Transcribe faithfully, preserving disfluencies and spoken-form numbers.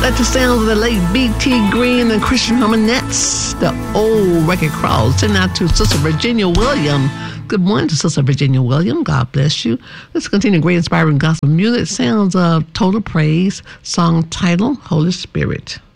Like the sounds of the late B T Green and Christian Harmonettes, the old record crawls. Send out to Sister Virginia William. Good morning to Sister Virginia William. God bless you. Let's continue great inspiring gospel music. Sounds of Total Praise. Song title, Holy Spirit.